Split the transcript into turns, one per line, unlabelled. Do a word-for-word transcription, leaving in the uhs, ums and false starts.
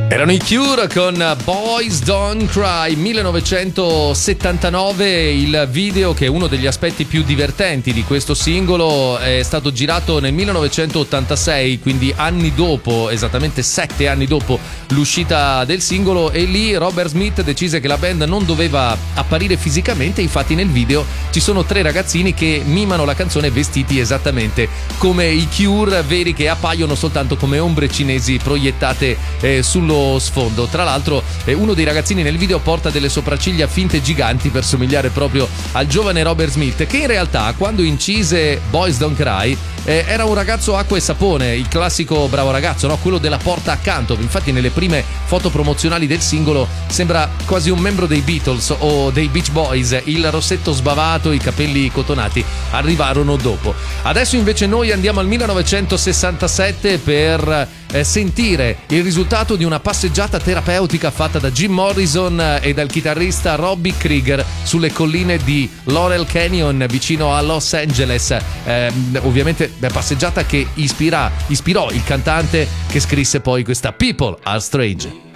Erano i Cure con Boys Don't Cry, millenovecentosettantanove. Il video, che è uno degli aspetti più divertenti di questo singolo, è stato girato nel millenovecentottantasei, quindi anni dopo, esattamente sette anni dopo l'uscita del singolo, e lì Robert Smith decise che la band non doveva apparire fisicamente. Infatti nel video ci sono tre ragazzini che mimano la canzone vestiti esattamente come i Cure veri, che appaiono soltanto come ombre cinesi proiettate eh, sullo sfondo. Tra l'altro eh, uno dei ragazzini nel video porta delle sopracciglia finte giganti per somigliare proprio al giovane Robert Smith, che in realtà quando incise Boys Don't Cry eh, era un ragazzo acqua e sapone, il classico bravo ragazzo, no? Quello della porta accanto. Infatti nelle prime foto promozionali del singolo sembra quasi un membro dei Beatles o dei Beach Boys. Il rossetto sbavato, i capelli cotonati arrivarono dopo. Adesso invece noi andiamo al millenovecentosessantasette per eh, sentire il risultato di una passeggiata terapeutica fatta da Jim Morrison e dal chitarrista Robbie Krieger sulle colline di Laurel Canyon vicino a Los Angeles. Eh, ovviamente passeggiata che ispira, ispirò il cantante che scrisse poi questa People Are Strange.